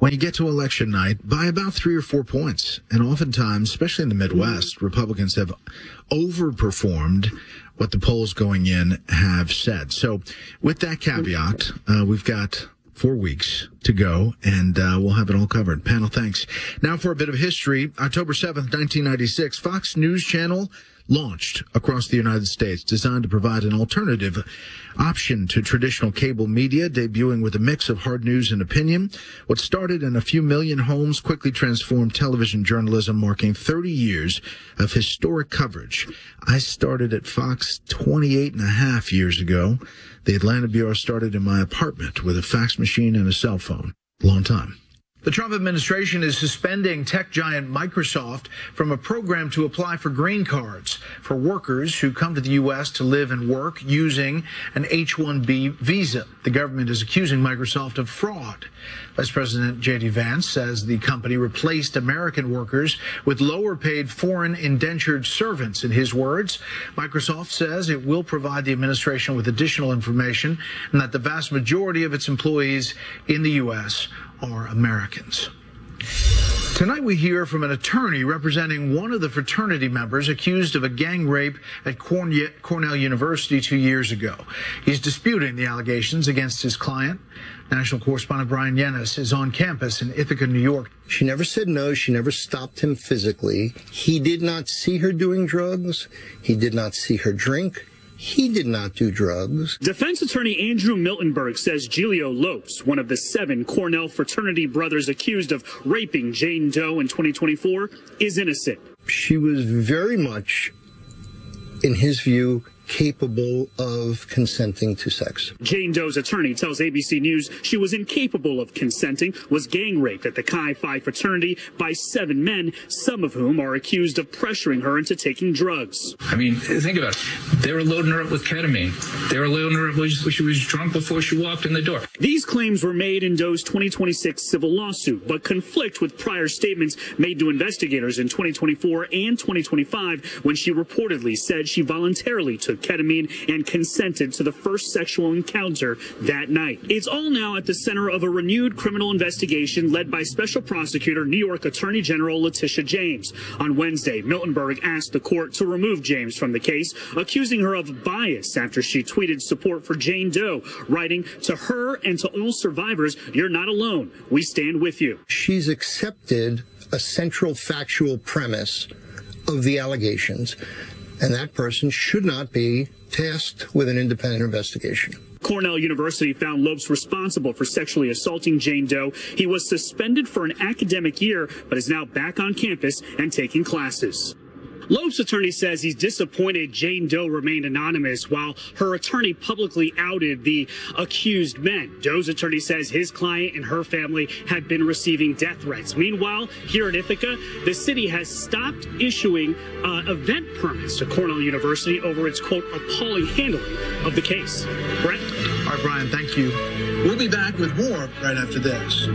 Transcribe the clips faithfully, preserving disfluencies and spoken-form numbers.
when you get to election night by about three or four points. And oftentimes, especially in the Midwest, Republicans have overperformed what the polls going in have said. So with that caveat, uh, we've got four weeks to go, and uh, we'll have it all covered. Panel, thanks. Now for a bit of history. October seventh, nineteen ninety-six, Fox News Channel launched across the United States, designed to provide an alternative option to traditional cable media, debuting with a mix of hard news and opinion. What started in a few million homes quickly transformed television journalism, marking thirty years of historic coverage. I started at Fox twenty-eight and a half years ago. The Atlanta Bureau started in my apartment with a fax machine and a cell phone. Long time. The Trump administration is suspending tech giant Microsoft from a program to apply for green cards for workers who come to the U S to live and work using an H one B visa. The government is accusing Microsoft of fraud. Vice President J D Vance says the company replaced American workers with lower-paid foreign indentured servants. In his words, Microsoft says it will provide the administration with additional information and that the vast majority of its employees in the U S are Americans. Tonight we hear from an attorney representing one of the fraternity members accused of a gang rape at Cornell University two years ago. He's disputing the allegations against his client. National correspondent Brian Yennis is on campus in Ithaca, New York. She never said no. She never stopped him physically. He did not see her doing drugs. He did not see her drink. He did not do drugs. Defense attorney Andrew Miltenberg says Giulio Lopes, one of the seven Cornell fraternity brothers accused of raping Jane Doe in twenty twenty-four, is innocent. She was very much, in his view, capable of consenting to sex. Jane Doe's attorney tells A B C News she was incapable of consenting, was gang raped at the Chi Phi fraternity by seven men, some of whom are accused of pressuring her into taking drugs. I mean, think about it. They were loading her up with ketamine. They were loading her up when she was drunk before she walked in the door. These claims were made in Doe's twenty twenty-six civil lawsuit, but conflict with prior statements made to investigators in twenty twenty-four and twenty twenty-five when she reportedly said she voluntarily took ketamine and consented to the first sexual encounter that night. It's all now at the center of a renewed criminal investigation led by Special Prosecutor New York Attorney General Letitia James. On Wednesday, Miltenberg asked the court to remove James from the case, accusing her of bias after she tweeted support for Jane Doe, writing, "To her and to all survivors, you're not alone. We stand with you." She's accepted a central factual premise of the allegations, and that person should not be tasked with an independent investigation. Cornell University found Lopes responsible for sexually assaulting Jane Doe. He was suspended for an academic year, but is now back on campus and taking classes. Lopes' attorney says he's disappointed Jane Doe remained anonymous while her attorney publicly outed the accused men. Doe's attorney says his client and her family had been receiving death threats. Meanwhile, here in Ithaca, the city has stopped issuing uh, event permits to Cornell University over its, quote, appalling handling of the case. Brett? All right, Brian, thank you. We'll be back with more right after this.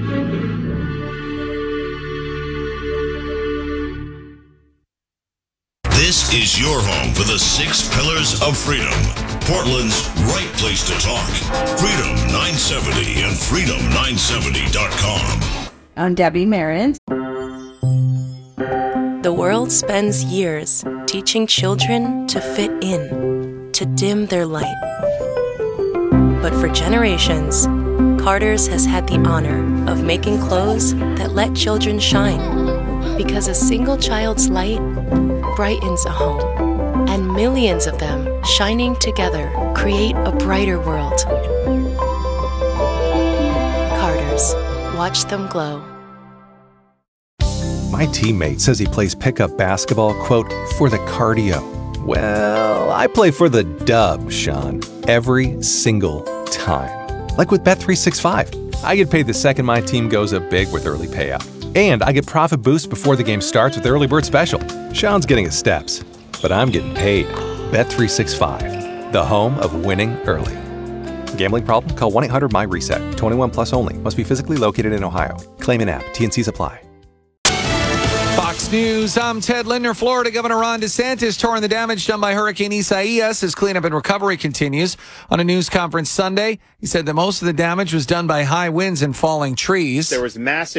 This is your home for the six pillars of freedom. Portland's right place to talk. Freedom nine seventy and freedom nine seventy dot com. I'm Debbie Marin. The world spends years teaching children to fit in, to dim their light. But for generations, Carter's has had the honor of making clothes that let children shine. Because a single child's light brightens a home, and millions of them shining together create a brighter world. Carter's. Watch them glow. My teammate says he plays pickup basketball, quote, for the cardio. Well, I play for the dub, Sean, every single time. Like with Bet three sixty-five. I get paid the second my team goes up big with early payout. And I get profit boosts before the game starts with Early Bird Special. Sean's getting his steps, but I'm getting paid. Bet three sixty-five, the home of winning early. Gambling problem? Call one eight hundred my reset. twenty-one plus only. Must be physically located in Ohio. Claim in app. T and Cs apply. Fox News, I'm Ted Linder. Florida Governor Ron DeSantis touring the damage done by Hurricane Isaias as cleanup and recovery continues. On a news conference Sunday, he said that most of the damage was done by high winds and falling trees. There was massive